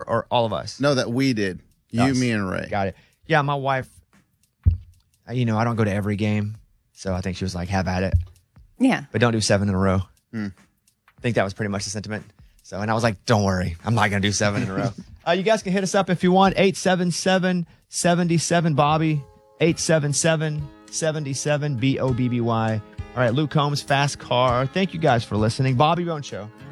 or all of us? No, that we did. You, Us. me, and Ray. Got it. Yeah, my wife, I don't go to every game. So I think she was like, have at it. Yeah. But don't do 7 in a row. I think that was pretty much the sentiment. So, and I was like, don't worry. I'm not going to do 7 in a row. You guys can hit us up if you want. 877-77-Bobby. 877-77-BOBBY. All right, Luke Combs, Fast Car. Thank you guys for listening. Bobby Bone Show.